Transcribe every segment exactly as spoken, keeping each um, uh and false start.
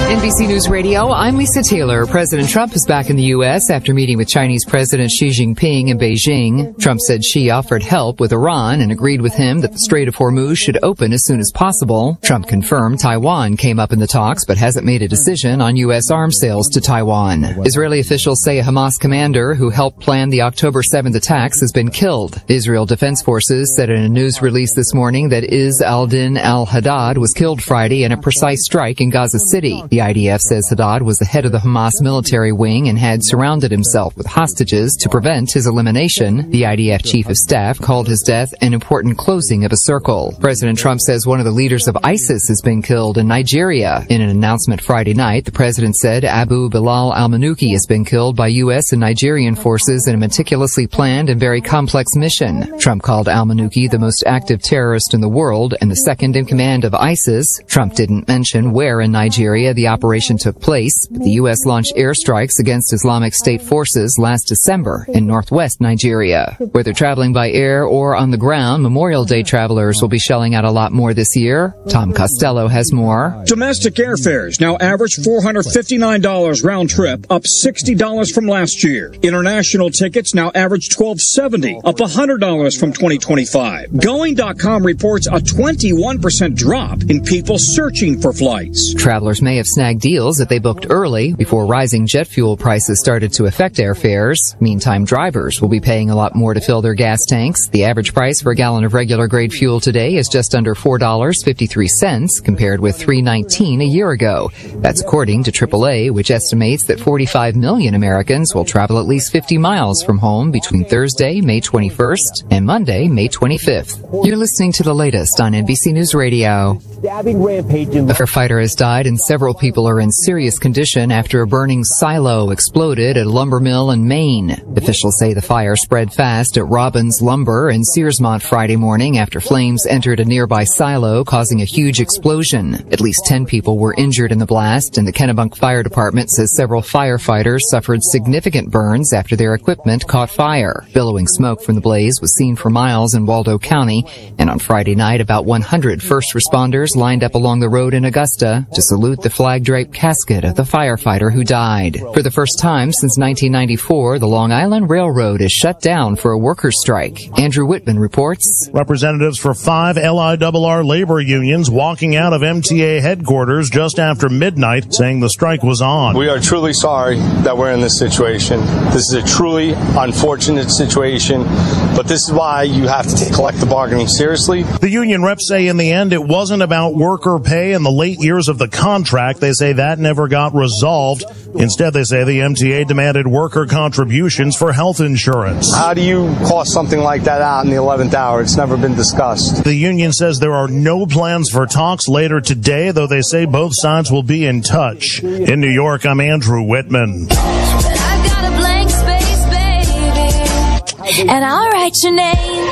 N B C News Radio, I'm Lisa Taylor. President Trump is back in the U S after meeting with Chinese President Xi Jinping in Beijing. Trump said Xi offered help with Iran and agreed with him that the Strait of Hormuz should open as soon as possible. Trump confirmed Taiwan came up in the talks but hasn't made a decision on U S arms sales to Taiwan. Israeli officials say a Hamas commander who helped plan the October seventh attacks has been killed. Israel Defense Forces said in a news release this morning that Izz al-Din al-Haddad was killed Friday in a precise strike in Gaza City. The I D F says Haddad was the head of the Hamas military wing and had surrounded himself with hostages to prevent his elimination. The I D F chief of staff called his death an important closing of a circle. President Trump says one of the leaders of ISIS has been killed in Nigeria. In an announcement Friday night, the president said Abu Bilal al-Manuki has been killed by U S and Nigerian forces in a meticulously planned and very complex mission. Trump called al-Manuki the most active terrorist in the world and the second in command of ISIS. Trump didn't mention where in Nigeria the operation took place, but the U S launched airstrikes against Islamic State forces last December in northwest Nigeria. Whether traveling by air or on the ground, Memorial Day travelers will be shelling out a lot more this year. Tom Costello has more. Domestic airfares now average four hundred fifty-nine dollars round trip, up sixty dollars from last year. International tickets now average twelve seventy, up one hundred dollars from twenty twenty-five. Going dot com reports a twenty-one percent drop in people searching for flights. Travelers may have snagged deals that they booked early before rising jet fuel prices started to affect airfares. Meantime, drivers will be paying a lot more to fill their gas tanks. The average price for a gallon of regular grade fuel today is just under four dollars and fifty-three cents compared with three dollars and nineteen cents a year ago. That's according to triple A, which estimates that forty-five million Americans will travel at least fifty miles from home between Thursday, May twenty-first and Monday, May twenty-fifth. You're listening to the latest on N B C News Radio. Stabbing rampage in A firefighter has died and several people are in serious condition after a burning silo exploded at a lumber mill in Maine. Officials say the fire spread fast at Robbins Lumber in Searsmont Friday morning after flames entered a nearby silo, causing a huge explosion. At least ten people were injured in the blast, and the Kennebunk Fire Department says several firefighters suffered significant burns after their equipment caught fire. Billowing smoke from the blaze was seen for miles in Waldo County, and on Friday night, about one hundred first responders lined up along the road in Augusta to salute the flag-draped casket of the firefighter who died. For the first time since nineteen ninety-four, the Long Island Railroad is shut down for a workers' strike. Andrew Whitman reports. Representatives for five L I R R labor unions walking out of M T A headquarters just after midnight, saying the strike was on. We are truly sorry that we're in this situation. This is a truly unfortunate situation, but this is why you have to take collective bargaining seriously. The union reps say in the end it wasn't about worker pay in the late years of the contract. They say that never got resolved. Instead, they say the M T A demanded worker contributions for health insurance. How do you cost something like that out in the eleventh hour? It's never been discussed. The union says there are no plans for talks later today, though they say both sides will be in touch. In New York, I'm Andrew Whitman. I've got a blank space, baby, and I'll write your name.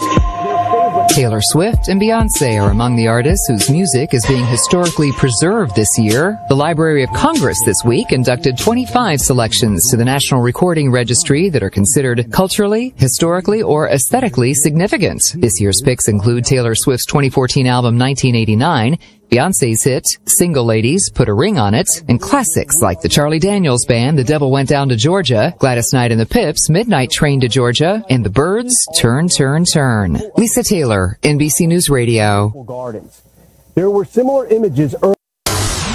Taylor Swift and Beyonce are among the artists whose music is being historically preserved this year. The Library of Congress this week inducted twenty-five selections to the National Recording Registry that are considered culturally, historically, or aesthetically significant. This year's picks include Taylor Swift's twenty fourteen album nineteen eighty-nine, Beyonce's hit, Single Ladies, Put a Ring on It, and classics like the Charlie Daniels Band, The Devil Went Down to Georgia, Gladys Knight and the Pips, Midnight Train to Georgia, and the Byrds, Turn, Turn, Turn. Lisa Taylor, N B C News Radio. Gardens. There were similar images earlier.